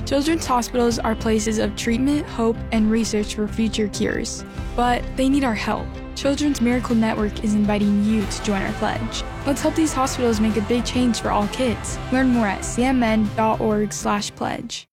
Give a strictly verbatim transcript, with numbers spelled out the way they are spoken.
Children's hospitals are places of treatment, hope, and research for future cures. But they need our help. Children's Miracle Network is inviting you to join our pledge. Let's help these hospitals make a big change for all kids. Learn more at c m n dot org slash pledge.